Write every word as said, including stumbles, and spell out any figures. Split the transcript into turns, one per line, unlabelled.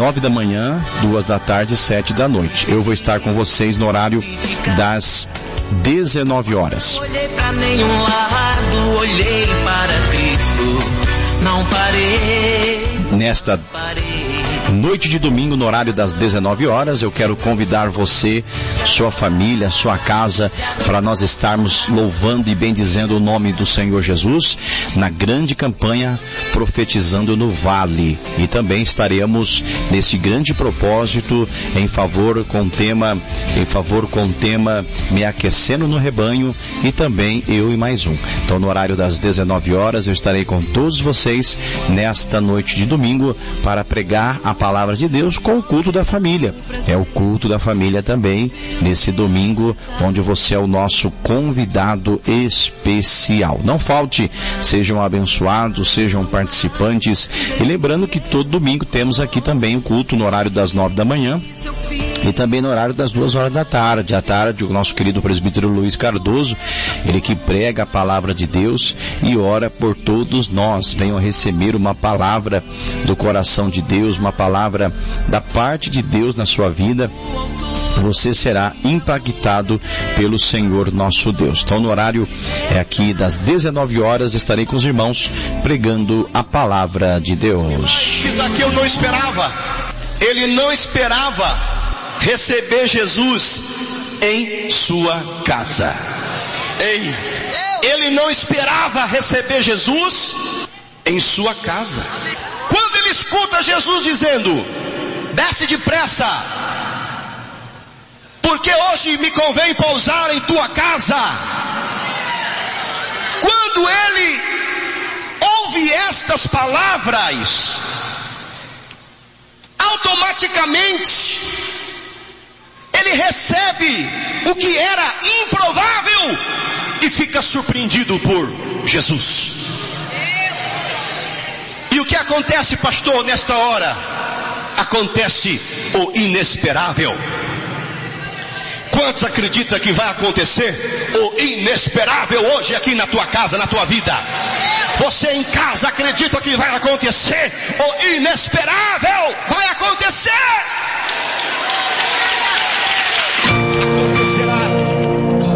nove da manhã, duas da tarde e sete da noite. Eu vou estar com vocês no horário das dezenove horas.
Olhei para nenhum lado, olhei para Cristo, não parei.
Nesta noite de domingo, no horário das dezenove horas, eu quero convidar você, sua família, sua casa, para nós estarmos louvando e bendizendo o nome do Senhor Jesus na grande campanha Profetizando no Vale. E também estaremos nesse grande propósito em favor com o tema, em favor com o tema Me Aquecendo no Rebanho, e também eu e mais um. Então, no horário das dezenove horas, eu estarei com todos vocês nesta noite de domingo para pregar a palavra de Deus com o culto da família. É o culto da família também, nesse domingo, onde você é o nosso convidado especial. Não falte, sejam abençoados, sejam participantes. E lembrando que todo domingo temos aqui também o culto no horário das nove da manhã e também no horário das duas horas da tarde. À tarde, o nosso querido presbítero Luiz Cardoso, ele que prega a palavra de Deus e ora por todos nós. Venham receber uma palavra do coração de Deus, uma palavra da parte de Deus na sua vida. Você será impactado pelo Senhor nosso Deus. Então, no horário é aqui das dezenove horas, estarei com os irmãos pregando a palavra de Deus.
Zaqueu não esperava, ele não esperava receber Jesus em sua casa. Ei, ele não esperava receber Jesus em sua casa. Quando ele escuta Jesus dizendo: desce depressa, porque hoje me convém pousar em tua casa. Quando ele ouve estas palavras, automaticamente ele recebe o que era improvável e fica surpreendido por Jesus. E o que acontece, pastor, nesta hora? Acontece o inesperável. Quantos acreditam que vai acontecer o inesperável hoje aqui na tua casa, na tua vida? Você em casa acredita que vai acontecer o inesperável? Vai acontecer! Acontecerá